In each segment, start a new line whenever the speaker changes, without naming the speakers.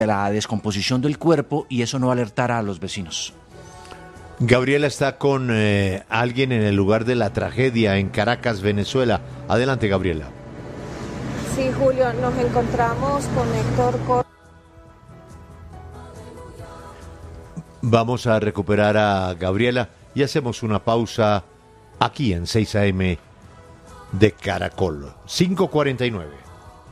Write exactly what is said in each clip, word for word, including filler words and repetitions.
la descomposición del cuerpo y eso no alertara a los vecinos.
Gabriela está con eh, alguien en el lugar de la tragedia en Caracas, Venezuela. Adelante, Gabriela.
Sí, Julio, nos encontramos con Héctor Cor...
Vamos a recuperar a Gabriela y hacemos una pausa aquí en seis A M de Caracol. cinco cuarenta y nueve.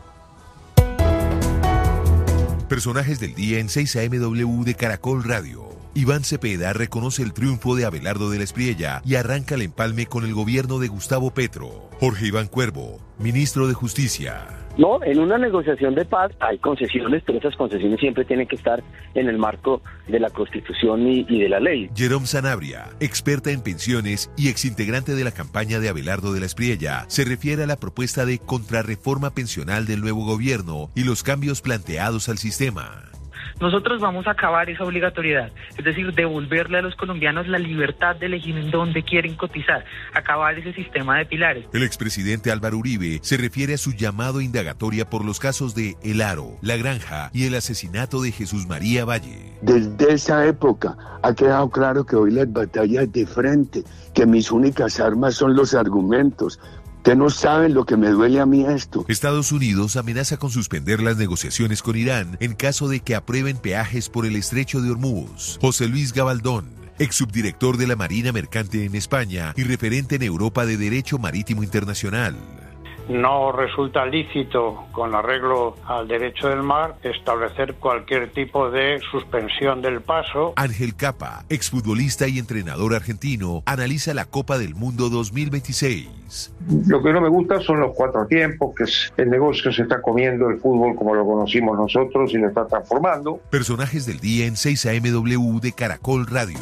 Personajes del día en seis A M W de Caracol Radio. Iván Cepeda reconoce el triunfo de Abelardo de la Espriella y arranca el empalme con el gobierno de Gustavo Petro. Jorge Iván Cuervo, ministro de Justicia.
No, en una negociación de paz hay concesiones, pero esas concesiones siempre tienen que estar en el marco de la Constitución y, y de la ley.
Jerome Sanabria, experta en pensiones y exintegrante de la campaña de Abelardo de la Espriella, se refiere a la propuesta de contrarreforma pensional del nuevo gobierno y los cambios planteados al sistema.
Nosotros vamos a acabar esa obligatoriedad, es decir, devolverle a los colombianos la libertad de elegir en dónde quieren cotizar, acabar ese sistema de pilares.
El expresidente Álvaro Uribe se refiere a su llamado indagatoria por los casos de El Aro, La Granja y el asesinato de Jesús María Valle.
Desde esa época ha quedado claro que hoy las batallas de frente, que mis únicas armas son los argumentos. Ustedes no saben lo que me duele a mí esto.
Estados Unidos amenaza con suspender las negociaciones con Irán en caso de que aprueben peajes por el estrecho de Hormuz. José Luis Gabaldón, ex subdirector de la Marina Mercante en España y referente en Europa de Derecho Marítimo Internacional.
No resulta lícito, con arreglo al derecho del mar, establecer cualquier tipo de suspensión del paso.
Ángel Capa, exfutbolista y entrenador argentino, analiza la Copa del Mundo dos mil veintiséis.
Lo que no me gusta son los cuatro tiempos, que es el negocio se está comiendo el fútbol como lo conocimos nosotros y lo está transformando.
Personajes del día en seis A M W de Caracol Radio.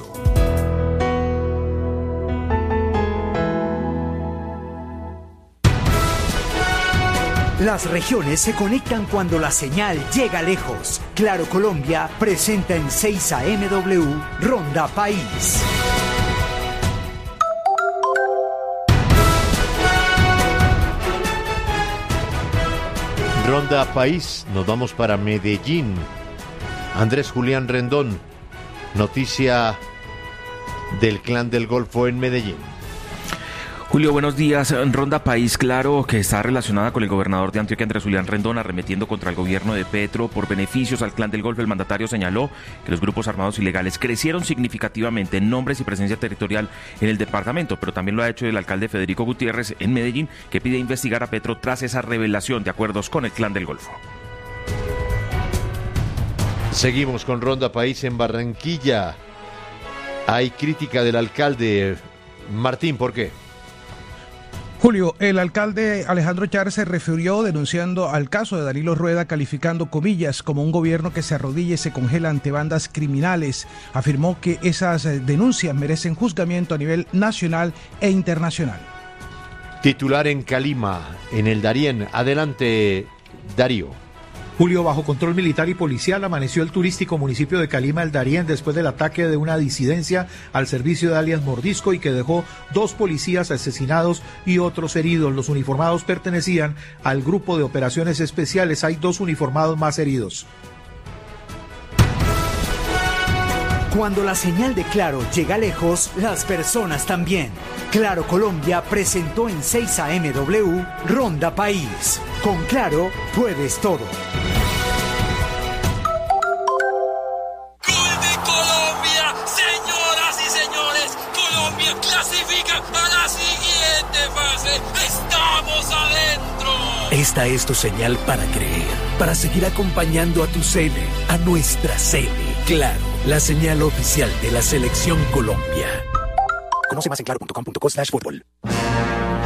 Las regiones se conectan cuando la señal llega lejos. Claro Colombia presenta en seis A M W Ronda País.
Ronda País, nos vamos para Medellín. Andrés Julián Rendón, noticia del Clan del Golfo en Medellín.
Julio, buenos días. Ronda País, claro, que está relacionada con el gobernador de Antioquia, Andrés Julián Rendón, arremetiendo contra el gobierno de Petro por beneficios al Clan del Golfo. El mandatario señaló que los grupos armados ilegales crecieron significativamente en nombres y presencia territorial en el departamento, pero también lo ha hecho el alcalde Federico Gutiérrez en Medellín, que pide investigar a Petro tras esa revelación de acuerdos con el Clan del Golfo.
Seguimos con Ronda País en Barranquilla. Hay crítica del alcalde. Martín, ¿por qué?
Julio, el alcalde Alejandro Char se refirió denunciando al caso de Danilo Rueda, calificando comillas como un gobierno que se arrodilla y se congela ante bandas criminales. Afirmó que esas denuncias merecen juzgamiento a nivel nacional e internacional.
Titular en Calima, en el Darién. Adelante, Darío.
Julio, bajo control militar y policial amaneció el turístico municipio de Calima, el Darién, después del ataque de una disidencia al servicio de alias Mordisco y que dejó dos policías asesinados y otros heridos. Los uniformados pertenecían al grupo de operaciones especiales. Hay dos uniformados más heridos.
Cuando la señal de Claro llega lejos, las personas también. Claro Colombia presentó en seis A M W Ronda País. Con Claro puedes todo.
¡Gol de Colombia! Señoras y señores, Colombia clasifica a la siguiente fase. ¡Estamos adentro!
Esta es tu señal para creer, para seguir acompañando a tu Cele, a nuestra Cele. Claro, la señal oficial de la Selección Colombia.
Conoce más en claro punto com punto co slash fútbol.